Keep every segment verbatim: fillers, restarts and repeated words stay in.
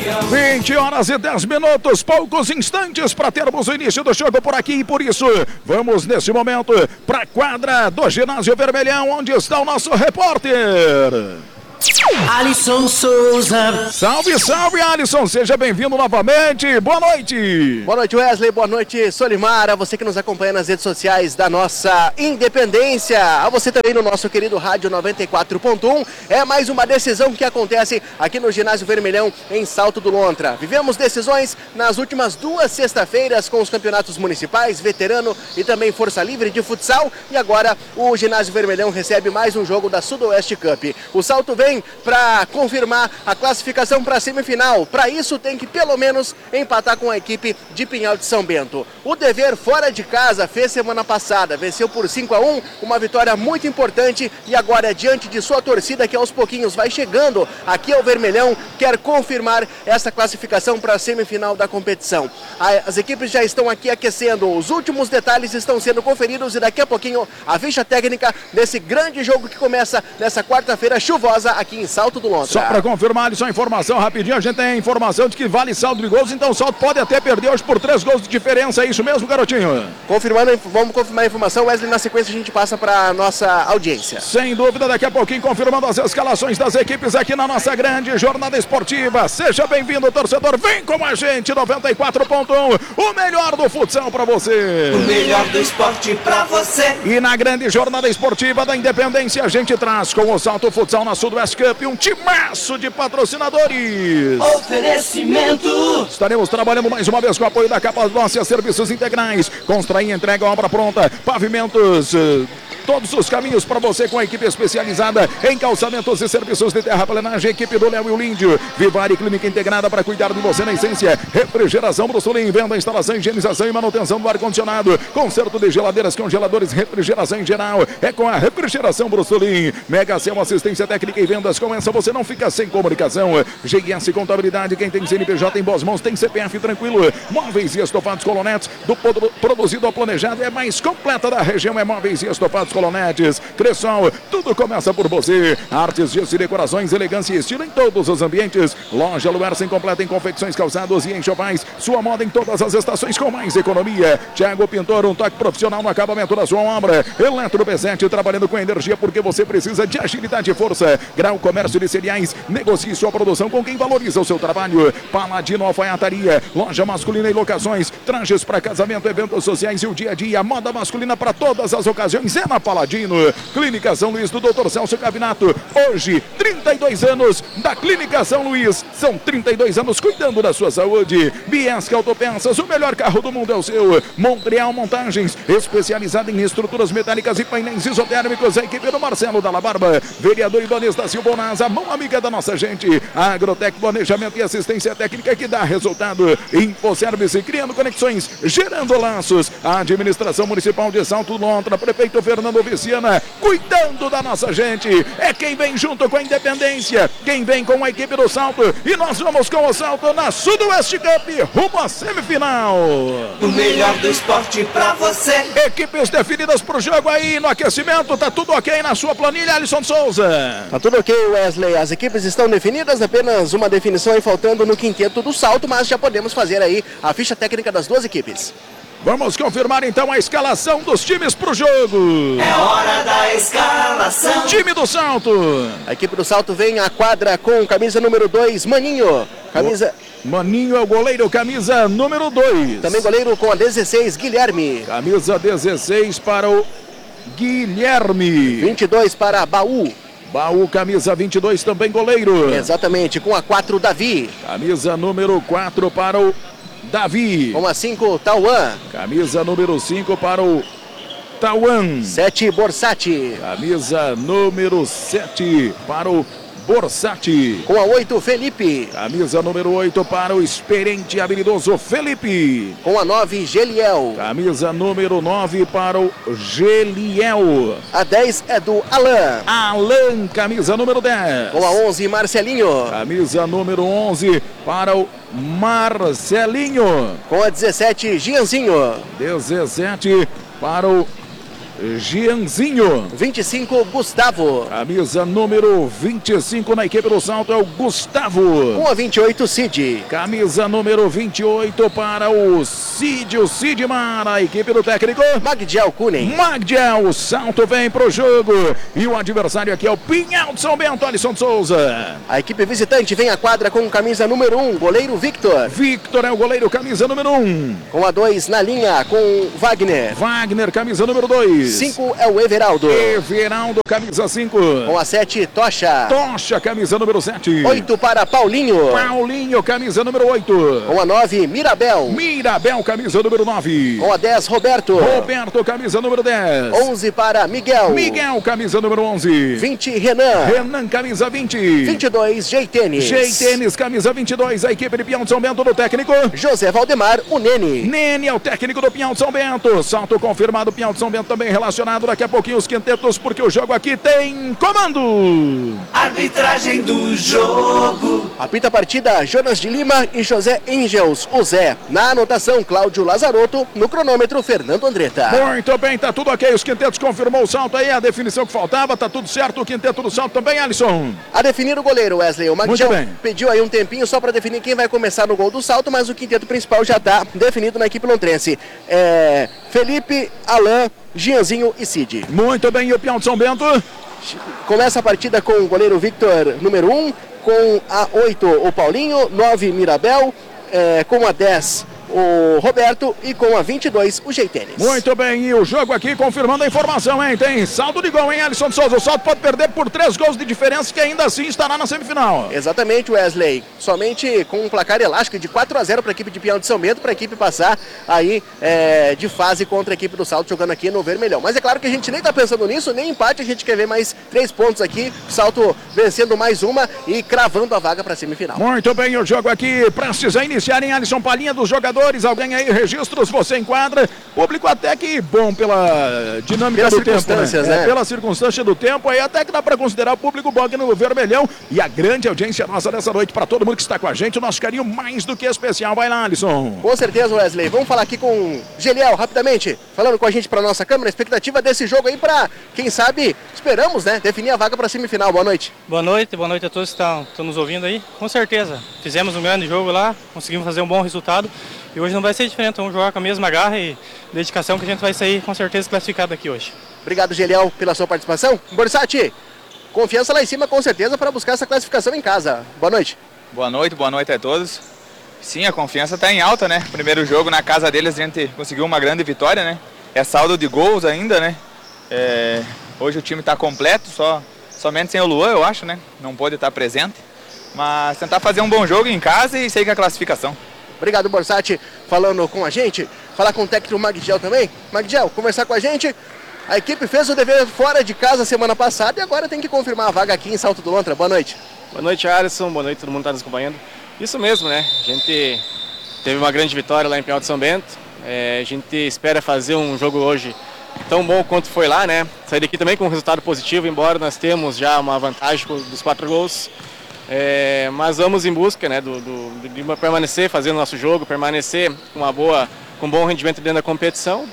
vinte horas e dez minutos, poucos instantes para termos o início do jogo por aqui e por isso vamos nesse momento para a quadra do Ginásio Vermelhão, onde está o nosso repórter Alisson Souza. Salve, salve, Alisson, seja bem-vindo novamente, boa noite. Boa noite, Wesley, boa noite, Solimar, a você que nos acompanha nas redes sociais da nossa Independência, a você também no nosso querido Rádio noventa e quatro ponto um, é mais uma decisão que acontece aqui no Ginásio Vermelhão, em Salto do Lontra. Vivemos decisões nas últimas duas sexta-feiras com os campeonatos municipais, veterano e também Força Livre de futsal, e agora o Ginásio Vermelhão recebe mais um jogo da Sudoeste Cup. O Salto vem para confirmar a classificação para a semifinal. Para isso tem que pelo menos empatar com a equipe de Pinhal de São Bento. O dever fora de casa fez semana passada, venceu por cinco a um, uma vitória muito importante, e agora diante de sua torcida que aos pouquinhos vai chegando aqui ao Vermelhão, quer confirmar essa classificação para a semifinal da competição. As equipes já estão aqui aquecendo, os últimos detalhes estão sendo conferidos e daqui a pouquinho a ficha técnica desse grande jogo que começa nessa quarta-feira chuvosa aqui em Salto do Lontra. Só para confirmar só a informação rapidinho, a gente tem a informação de que vale saldo de gols, então o Salto pode até perder hoje por três gols de diferença, é isso mesmo, garotinho? Confirmando, vamos confirmar a informação, Wesley, na sequência a gente passa para a nossa audiência. Sem dúvida, daqui a pouquinho confirmando as escalações das equipes aqui na nossa grande jornada esportiva. Seja bem-vindo, torcedor, vem com a gente, noventa e quatro ponto um, o melhor do futsal para você. O melhor do esporte para você. E na grande jornada esportiva da Independência, a gente traz com o Salto Futsal na Sudoeste Cup um timaço de patrocinadores. Oferecimento. Estaremos trabalhando mais uma vez com o apoio da Capadócia Serviços Integrais. Construir, entrega, obra pronta, pavimentos, todos os caminhos para você com a equipe especializada em calçamentos e serviços de terraplenagem, equipe do Léo e o Líndio. Vivari Clínica Integrada para cuidar de você na essência. Refrigeração Brussolin, venda, instalação, higienização e manutenção do ar-condicionado. Conserto de geladeiras, congeladores, refrigeração em geral. É com a Refrigeração Brussolin. Mega Cel Assistência Técnica e Vendas. Com essa você não fica sem comunicação. G S Contabilidade, quem tem C N P J em boas mãos tem C P F tranquilo. Móveis e estofados Colonetes, do produzido ao planejado, é mais completa da região, é Móveis e Estofados Colonetes. Cressol, tudo começa por você. Artes, gesso e decorações, elegância e estilo em todos os ambientes. Loja Luersen completa em confecções, calçados e enxovais. Sua moda em todas as estações com mais economia. Thiago Pintor, um toque profissional no acabamento da sua obra. Eletro B sete, trabalhando com energia porque você precisa de agilidade e força. Grau Comércio de Cereais, negocie sua produção com quem valoriza o seu trabalho. Paladino Alfaiataria, loja masculina e locações, trajes para casamento, eventos sociais e o dia a dia. Moda masculina para todas as ocasiões é na Paladino. Clínica São Luís do doutor Celso Cavinato. Hoje, trinta e dois anos da Clínica São Luís. São trinta e dois anos cuidando da sua saúde. Biesca Autopeças, o melhor carro do mundo é o seu. Montreal Montagens, especializada em estruturas metálicas e painéis isotérmicos. A equipe do Marcelo Dalla Barba. Vereador Ibanez da Silva Bonasa, mão amiga da nossa gente. Agrotec, planejamento e assistência técnica que dá resultado. Infoservice, criando conexões, gerando laços. A administração municipal de Salto Lontra, prefeito Fernando Viciana, cuidando da nossa gente. É quem vem junto com a Independência, quem vem com a equipe do Salto. E nós vamos com o Salto na Sudoeste Cup, rumo à semifinal. O melhor do esporte pra você. Equipes definidas pro jogo aí no aquecimento, tá tudo ok na sua planilha, Alisson Souza? Tá tudo ok, Wesley. As equipes estão definidas, apenas uma definição aí faltando no quinteto do Salto, mas já podemos fazer aí a ficha técnica das duas equipes. Vamos confirmar então a escalação dos times pro jogo. É hora da escalação. Time do Salto. A equipe do Salto vem à quadra com camisa número dois, Maninho. Camisa... Maninho é o goleiro, camisa número dois. Também goleiro com a dezesseis, Guilherme. Camisa dezesseis para o Guilherme. vinte e dois para Baú. Baú, camisa vinte e dois, também goleiro. Exatamente, com a quatro, Davi. Camisa número quatro para o Davi. Com a cinco, Tauan. Camisa número cinco para o Tauan. sete, Borsati. Camisa número sete para o Borsati. Com a oito, Felipe. Camisa número oito para o experiente e habilidoso Felipe. Com a nove, Geliel. Camisa número nove para o Geliel. A dez é do Alan. Alan, camisa número dez. Com a onze, Marcelinho. Camisa número onze para o Marcelinho. Com a dezessete, Gianzinho. dezessete para o Gianzinho. vinte e cinco, Gustavo. Camisa número vinte e cinco na equipe do salto é o Gustavo. Com a vinte e oito, Cid. Camisa número vinte e oito para o Cid, o Sidmar, a equipe do técnico Magdiel Kunen. Magdiel, o salto vem pro jogo. E o adversário aqui é o Pinhal de São Bento, Alisson de Souza. A equipe visitante vem à quadra com camisa número um, goleiro Victor. Victor é o goleiro, camisa número um. Com a dois na linha, com Wagner. Wagner, camisa número dois. cinco é o Everaldo. Everaldo, camisa cinco. Com a sete, Tocha. Tocha, camisa número sete. oito para Paulinho. Paulinho, camisa número oito. Com a nove, Mirabel. Mirabel, camisa número nove. Com a dez, Roberto. Roberto, camisa número dez. onze para Miguel. Miguel, camisa número onze. vinte, Renan. Renan, camisa vinte. vinte e dois, Jeitênis. Jeitênis, camisa vinte e dois, a equipe de Pinhal de São Bento do técnico José Valdemar, o Nene. Nene é o técnico do Pinhal de São Bento. Salto confirmado, Pinhal de São Bento também relacionado. Daqui a pouquinho os quintetos, porque o jogo aqui tem comando. Arbitragem do jogo. Apita a partida, Jonas de Lima e José Engels, o Zé. Na anotação, Cláudio Lazarotto. No cronômetro, Fernando Andretta. Muito bem, tá tudo ok. Os quintetos confirmou o salto aí, a definição que faltava, tá tudo certo. O quinteto do salto também, Alisson. A definir o goleiro, Wesley. O Magdiel pediu aí um tempinho só para definir quem vai começar no gol do salto, mas o quinteto principal já está definido na equipe lontrense. É Felipe, Alain, Gianzinho e Cid. Muito bem, e o Pinhal de São Bento? Começa a partida com o goleiro Victor, número um, com a oito o Paulinho, nove Mirabel, é, com a dez o Roberto e com a vinte e dois o Jeitênis. Muito bem, e o jogo aqui confirmando a informação, hein? Tem saldo de gol, hein, Alisson de Souza? O salto pode perder por três gols de diferença, que ainda assim estará na semifinal. Exatamente, Wesley. Somente com um placar elástico de quatro a zero para a equipe de Pinhal de São Bento, para a equipe passar aí é, de fase contra a equipe do salto, jogando aqui no Vermelhão. Mas é claro que a gente nem está pensando nisso, nem empate, a gente quer ver mais três pontos aqui, o salto vencendo mais uma e cravando a vaga para a semifinal. Muito bem, o jogo aqui prestes a iniciar, em Alisson, palhinha dos jogadores. Alguém aí, registros, você enquadra. Público até que bom pela dinâmica Pelas do tempo, né? né? É, pela circunstância do tempo, aí até que dá para considerar o público bom aqui no Vermelhão. E a grande audiência nossa dessa noite, para todo mundo que está com a gente, o nosso carinho mais do que especial. Vai lá, Alisson. Com certeza, Wesley. Vamos falar aqui com Geliel, rapidamente, falando com a gente para nossa câmera, a expectativa desse jogo aí para, quem sabe, esperamos, né, definir a vaga para a semifinal. Boa noite. Boa noite, boa noite a todos que estão, estão nos ouvindo aí. Com certeza, fizemos um grande jogo lá, conseguimos fazer um bom resultado. E hoje não vai ser diferente, vamos jogar com a mesma garra e dedicação que a gente vai sair com certeza classificado aqui hoje. Obrigado, Geliel, pela sua participação. Borsati, confiança lá em cima com certeza para buscar essa classificação em casa. Boa noite. Boa noite, boa noite a todos. Sim, a confiança está em alta, né? Primeiro jogo na casa deles a gente conseguiu uma grande vitória, né? É saldo de gols ainda, né? É... Hoje o time está completo, só... somente sem o Luan, eu acho, né? Não pôde estar presente. Mas tentar fazer um bom jogo em casa e sair com a classificação. Obrigado, Borsati, falando com a gente. Falar com o técnico Magdiel também. Magdiel, conversar com a gente. A equipe fez o dever fora de casa semana passada e agora tem que confirmar a vaga aqui em Salto do Lontra. Boa noite. Boa noite, Alisson. Boa noite, todo mundo que está nos acompanhando. Isso mesmo, né? A gente teve uma grande vitória lá em Pinhal de São Bento. É, a gente espera fazer um jogo hoje tão bom quanto foi lá, né? Sair daqui também com um resultado positivo, embora nós temos já uma vantagem dos quatro gols. É, mas vamos em busca, né, do, do, de permanecer fazendo o nosso jogo, permanecer com uma boa, com um bom rendimento dentro da competição.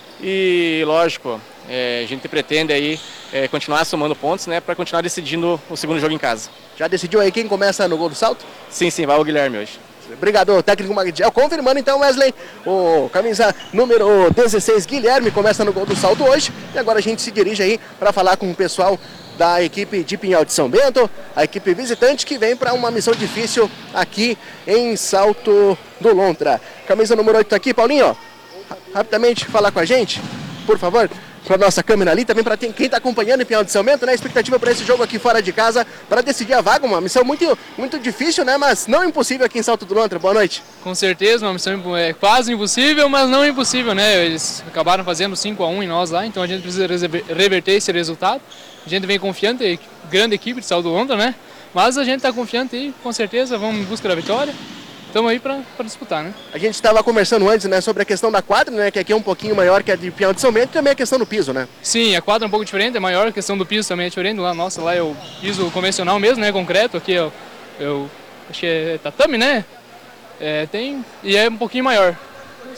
E lógico, é, a gente pretende aí é, continuar somando pontos, né, para continuar decidindo o segundo jogo em casa. Já decidiu aí quem começa no gol do salto? Sim, sim, vai o Guilherme hoje. Obrigado, técnico Magdiel. Confirmando então, Wesley, o camisa número dezesseis, Guilherme, começa no gol do salto hoje. E agora a gente se dirige aí para falar com o pessoal da equipe de Pinhal de São Bento, a equipe visitante que vem para uma missão difícil aqui em Salto do Lontra. Camisa número oito tá aqui, Paulinho. Rapidamente falar com a gente, por favor, para nossa câmera ali, também para quem está acompanhando em Pinhal de São Bento, né? Expectativa para esse jogo aqui fora de casa, para decidir a vaga, uma missão muito, muito difícil, né? Mas não impossível aqui em Salto do Lontra. Boa noite. Com certeza, uma missão é quase impossível, mas não impossível, né? Eles acabaram fazendo cinco a um em nós lá, então a gente precisa reverter esse resultado. A gente vem confiante, grande equipe de Salto do Lontra, né? Mas a gente está confiante e com certeza vamos em busca da vitória. Estamos aí para disputar, né? A gente estava conversando antes, né, sobre a questão da quadra, né, que aqui é um pouquinho maior que a de Pinhal de São Bento, e também a questão do piso, né? Sim, a quadra é um pouco diferente, é maior, a questão do piso também é diferente. Lá, nossa, lá é o piso convencional mesmo, né, concreto, aqui eu, eu acho que é tatame, né? É, tem, e é um pouquinho maior.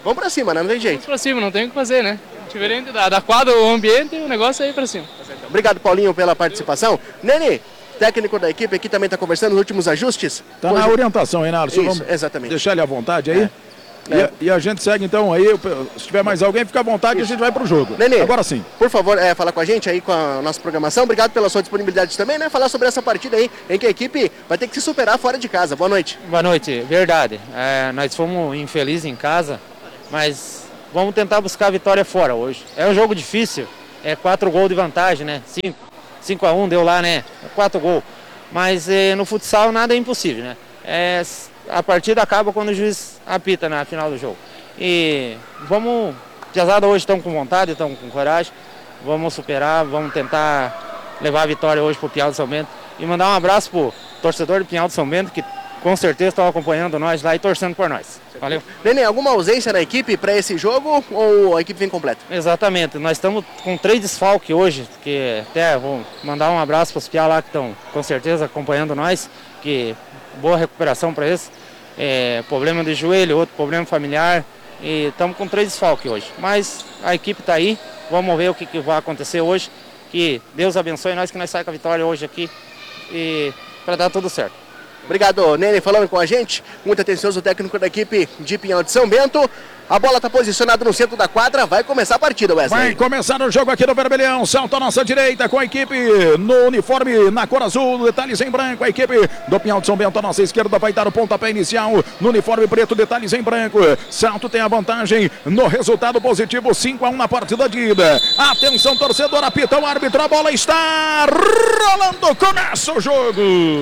Vamos pra cima, né? Não tem jeito. Vamos pra cima, não tem o que fazer, né? Diferente da, da quadra, o ambiente, o negócio é ir pra cima. Obrigado, Paulinho, pela participação. Nene, técnico da equipe aqui também está conversando nos últimos ajustes. Tá Hoje... na orientação, Reinaldo. Isso, vamos exatamente. Deixar ele à vontade aí. É. E, É. a, e a gente segue então aí. Se tiver mais alguém, fica à vontade e a gente vai pro jogo. Nenê, Agora sim. Por favor, é, falar com a gente aí com a nossa programação. Obrigado pela sua disponibilidade também, né? Falar sobre essa partida aí, em que a equipe vai ter que se superar fora de casa. Boa noite. Boa noite, verdade. É, nós fomos infelizes em casa, mas vamos tentar buscar a vitória fora hoje. É um jogo difícil, é quatro gols de vantagem, né? Cinco, cinco a um deu lá, né? Quatro gols. Mas é, no futsal nada é impossível, né? É, a partida acaba quando o juiz apita na final do jogo. E vamos, pesada hoje estão com vontade, estão com coragem, vamos superar, vamos tentar levar a vitória hoje pro Pinhal de São Bento e mandar um abraço pro torcedor do Pinhal de São Bento que com certeza estão acompanhando nós lá e torcendo por nós. Valeu. Nenê, alguma ausência na equipe para esse jogo ou a equipe vem completa? Exatamente, nós estamos com três desfalques hoje, que até vou mandar um abraço para os piá lá que estão com certeza acompanhando nós, que boa recuperação para eles. É, problema de joelho, outro problema familiar, e estamos com três desfalques hoje. Mas a equipe está aí, vamos ver o que, que vai acontecer hoje, que Deus abençoe nós, que nós saímos com a vitória hoje aqui, e para dar tudo certo. Obrigado, Nene, falando com a gente. Muito atencioso o técnico da equipe de Pinhal de São Bento. A bola está posicionada no centro da quadra. Vai começar a partida, Wesley. Vai começar o jogo aqui no Vermelhão. Salta à nossa direita com a equipe no uniforme na cor azul, detalhes em branco. A equipe do Pinhal de São Bento à nossa esquerda vai dar o pontapé inicial no uniforme preto, detalhes em branco. Salto tem a vantagem no resultado positivo, cinco a um na partida de ida. Atenção, torcedor, apita o árbitro. A bola está rolando. Começa o jogo.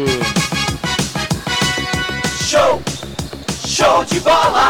Show, show de bola.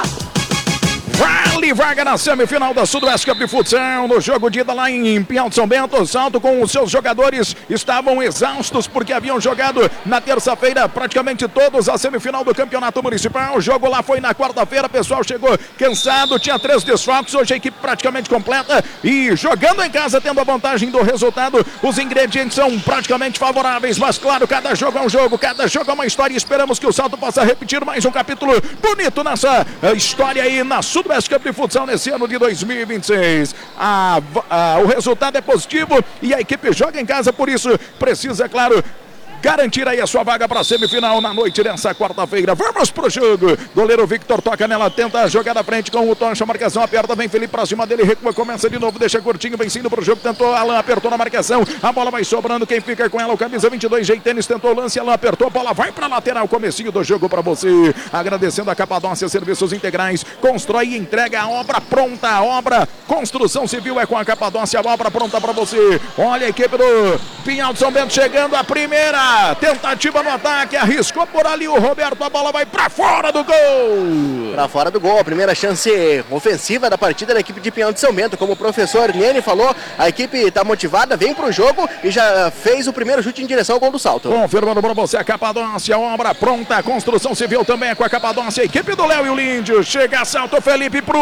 Vale vaga na semifinal da Sudoeste Cup de Futsal. No jogo de ida lá em Pinhal de São Bento, o Salto com os seus jogadores estavam exaustos porque haviam jogado na terça-feira praticamente todos a semifinal do Campeonato Municipal. O jogo lá foi na quarta-feira, o pessoal chegou cansado, tinha três desfalques, hoje a equipe praticamente completa e jogando em casa, tendo a vantagem do resultado. Os ingredientes são praticamente favoráveis, mas claro, cada jogo é um jogo, cada jogo é uma história e esperamos que o Salto possa repetir mais um capítulo bonito nessa história aí na Sudoeste Best Cup de Futsal nesse ano de dois mil e vinte e seis. A, a, o resultado é positivo e a equipe joga em casa, por isso precisa, claro, garantir aí a sua vaga para a semifinal na noite dessa quarta-feira. Vamos pro jogo. Goleiro Victor toca nela, tenta jogar da frente com o Tocha, marcação aperta, vem Felipe pra cima dele, recua, começa de novo, deixa curtinho, vencendo pro jogo, tentou, Alan apertou na marcação, a bola vai sobrando, quem fica com ela, o camisa vinte e dois, Jeitenes, tentou o lance, Alan apertou, a bola vai pra lateral, comecinho do jogo para você. Agradecendo a Capadócia Serviços Integrais, constrói e entrega a obra pronta, a obra, construção civil é com a Capadócia, a obra pronta para você. Olha a equipe do Pinhal de São Bento chegando, a primeira tentativa no ataque, arriscou por ali o Roberto, a bola vai pra fora do gol. Pra fora do gol, a primeira chance ofensiva da partida da equipe de Pinhal de São Bento. Como o professor Nene falou, a equipe tá motivada, vem pro jogo e já fez o primeiro chute em direção ao gol do Salto. Confirmando pra você a Capadócia, obra pronta, construção civil também é com a Capadócia, a equipe do Léo e o Líndio, chega Salto Felipe pro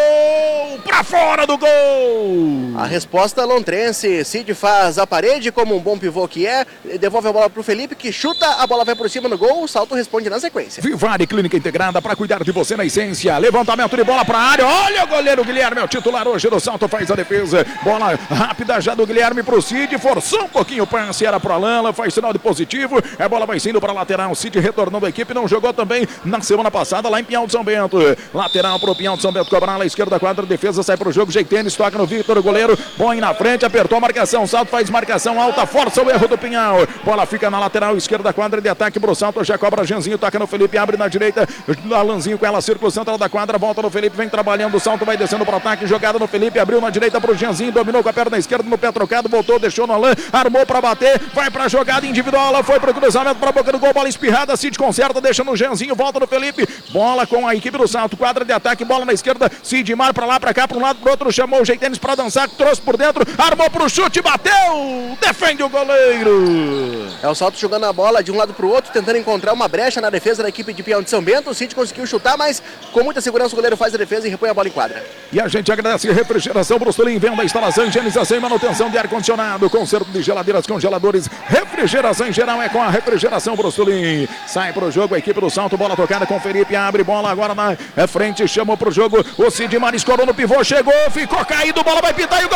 gol, pra fora do gol. A resposta lontrense, Cid faz a parede como um bom pivô que é, devolve a bola pro Felipe, que chuta, a bola vai por cima no gol, o Salto responde na sequência. Vivari Clínica Integrada para cuidar de você na essência. Levantamento de bola para a área. Olha o goleiro Guilherme, é o titular hoje do Salto, faz a defesa. Bola rápida já do Guilherme pro Cid, forçou um pouquinho o passe, era pro Alan, faz sinal de positivo. A bola vai saindo para lateral. Cid retornando a equipe, não jogou também na semana passada lá em Pinhal de São Bento. Lateral pro Pinhal de São Bento, cobrar na esquerda, quadra, defesa, sai pro jogo. Jeitenes, toca no Victor, o goleiro, põe na frente, apertou a marcação. Salto faz marcação alta, força o erro do Pinhal. Bola fica na lateral esquerda, quadra de ataque pro Salto, já cobra Janzinho, toca no Felipe, abre na direita, Alanzinho com ela, círculo central da quadra, volta no Felipe, vem trabalhando, o Salto vai descendo pro ataque, jogada no Felipe, abriu na direita pro Janzinho, dominou com a perna esquerda no pé trocado, voltou, deixou no Alan, armou pra bater, vai pra jogada individual, ela foi pro cruzamento pra boca do gol, bola espirrada, Cid conserta, deixa no Janzinho, volta no Felipe, bola com a equipe do Salto, quadra de ataque, bola na esquerda, Cid Mar pra lá, pra cá, pra um lado, pro outro, chamou o Jeitenes pra dançar, trouxe por dentro, armou pro chute, bateu, defende o goleiro. É o o Salto jogando a bola de um lado para o outro, tentando encontrar uma brecha na defesa da equipe de Peão de São Bento. O City conseguiu chutar, mas com muita segurança o goleiro faz a defesa e repõe a bola em quadra. E a gente agradece Refrigeração Brustolin, venda, instalação, higienização e manutenção de ar-condicionado, conserto de geladeiras, congeladores, refrigeração em geral é com a Refrigeração Brustolin. Sai pro jogo a equipe do Salto, bola tocada com Felipe, abre bola agora na frente, chamou pro jogo o Sidmar, escorou no pivô, chegou, ficou caído, bola vai pintar e o gol!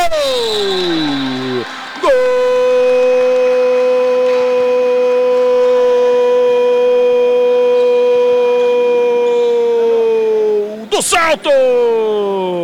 Gol do Salto!